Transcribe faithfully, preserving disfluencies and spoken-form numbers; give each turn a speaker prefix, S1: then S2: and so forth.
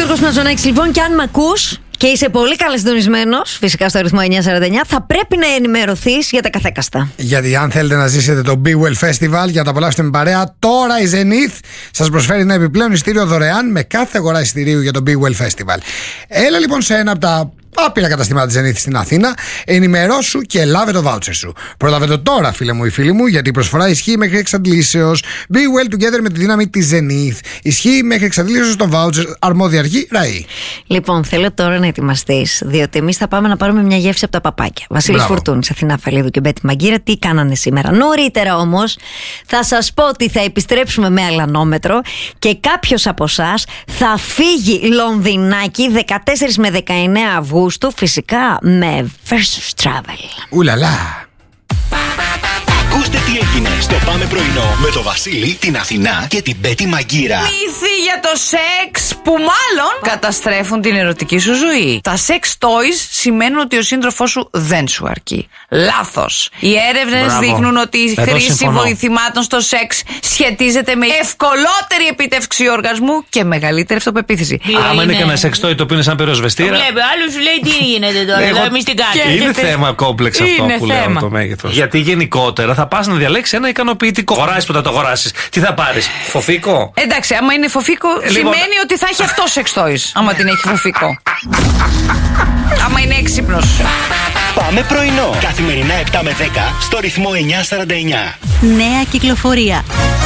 S1: Γιώργος Μαζονάκης, λοιπόν, και αν μ' ακούς και είσαι πολύ καλά συντονισμένος, φυσικά στο αριθμό εννιά σαράντα εννιά, θα πρέπει να ενημερωθείς για τα καθέκαστα.
S2: Γιατί αν θέλετε να ζήσετε το Be Well Festival για να το απολαύσετε με παρέα, τώρα η Zenith σας προσφέρει ένα επιπλέον εισιτήριο δωρεάν με κάθε αγορά εισιτηρίου για το Be Well Festival. Έλα λοιπόν σε ένα από τα άπειρα καταστήματα της Zenith στην Αθήνα, ενημερώσου και λάβε το βάουτσερ σου. Προλάβε το τώρα, φίλε μου ή φίλοι μου, γιατί η προσφορά ισχύει μέχρι εξαντλήσεως. Be well together με τη δύναμη της Zenith. Ισχύει μέχρι εξαντλήσεως το βάουτσερ, αρμόδια αρχή ΡΑΗ.
S1: Λοιπόν, θέλω τώρα να ετοιμαστείς, διότι εμείς θα πάμε να πάρουμε μια γεύση από τα παπάκια. Βασίλης Φουρτούνης, Αθηνά Φαλίδου και Μπέτη Μαγκύρα, τι κάνανε σήμερα. Νωρίτερα όμως θα σας πω ότι θα επιστρέψουμε με αλανόμετρο και κάποιος από εσάς θα φύγει Λονδινάκι δεκατέσσερις με δεκαεννέα Αυγούστου. Φυσικά με Versus Travel.
S2: Ουλαλά.
S3: Ακούστε τι έγινε στο Πάμε Πρωινό με το Βασίλη, την Αθηνά και την Μπέτη Μαγκύρα.
S4: Μύθοι για το σεξ που μάλλον καταστρέφουν την ερωτική σου ζωή. Τα sex toys σημαίνουν ότι ο σύντροφός σου δεν σου αρκεί. Λάθος. Οι έρευνες δείχνουν ότι η
S5: Εδώ
S4: χρήση
S5: συμφωνώ.
S4: βοηθημάτων στο σεξ σχετίζεται με ευκολότερη επίτευξη οργασμού και μεγαλύτερη αυτοπεποίθηση.
S5: Άμα είναι κανένα σεξτόι το οποίο είναι σαν πυροσβεστήρα.
S6: Βλέπει, άλλο σου λέει τι γίνεται τώρα.
S5: Εγώ-
S6: Εδώ εμείς την κάνουμε.
S5: Είναι θέμα κόμπλεξ αυτό
S4: Είναι
S5: που
S4: θέμα.
S5: λέω το μέγεθος. Γιατί γενικότερα θα πας να διαλέξεις ένα ικανοποιητικό. Αγοράσεις που θα το αγοράσεις. Τι θα πάρεις, φοφίκο.
S4: Εντάξει, άμα είναι φοφίκο,
S5: λοιπόν,
S4: σημαίνει ότι θα έχει αυτό sex toys. Άμα την έχει φοφίκο. Άμα είναι έξυπνος.
S3: Πάμε Πρωινό. Καθημερινά επτά με δέκα στο ρυθμό εννιά σαράντα εννιά.
S7: Νέα κυκλοφορία.